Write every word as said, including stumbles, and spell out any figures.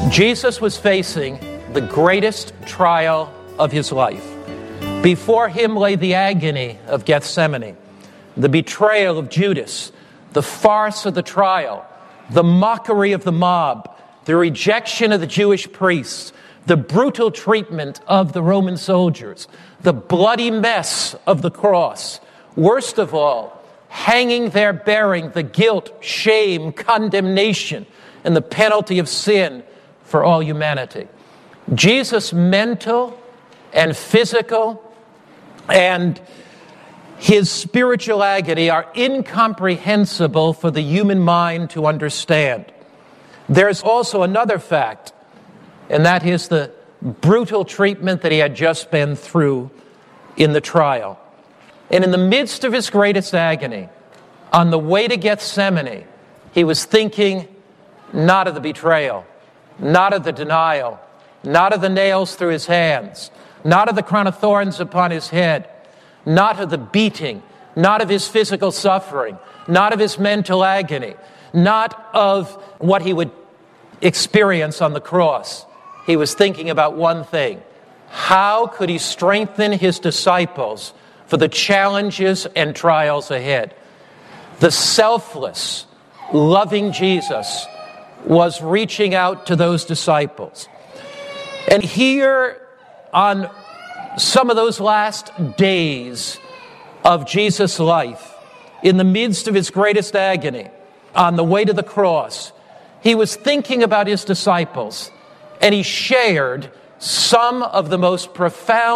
Jesus was facing the greatest trial of his life. Before him lay the agony of Gethsemane, the betrayal of Judas, the farce of the trial, the mockery of the mob, the rejection of the Jewish priests, the brutal treatment of the Roman soldiers, the bloody mess of the cross. Worst of all, hanging there bearing the guilt, shame, condemnation, and the penalty of sin for all humanity. Jesus' mental and physical and his spiritual agony are incomprehensible for the human mind to understand. There's also another fact, and that is the brutal treatment that he had just been through in the trial. And in the midst of his greatest agony, on the way to Gethsemane, he was thinking not of the betrayal, not of the denial, not of the nails through his hands, not of the crown of thorns upon his head, not of the beating, not of his physical suffering, not of his mental agony, not of what he would experience on the cross. He was thinking about one thing. How could he strengthen his disciples for the challenges and trials ahead? The selfless, loving Jesus was reaching out to those disciples. And here on some of those last days of Jesus' life, in the midst of his greatest agony, on the way to the cross, he was thinking about his disciples, and he shared some of the most profound